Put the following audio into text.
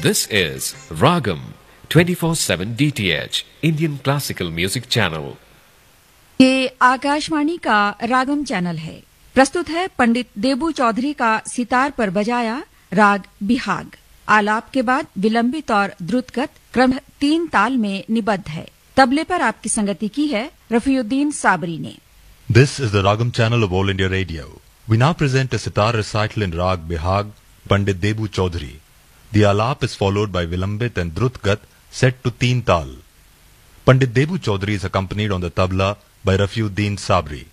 This is Ragam 24/7 DTH Indian Classical Music Channel. ये आकाशवाणी का रागम channel है। प्रस्तुत है पंडित देबू चौधरी का सितार पर बजाया राग बिहाग। आलाप के बाद विलंबित और द्रुतगत क्रम 3 ताल में निबद्ध है। तबले पर आपकी संगति की है रफीउद्दीन साबरी ने। This is the Ragam channel of All India Radio. We now present a sitar recital in Rag Bihag, Pandit Debu Chaudhary. The alap is followed by Vilambit and Drutgat set to Teen Tal. Pandit Debu Chaudhary is accompanied on the tabla by Rafiuddin Sabri.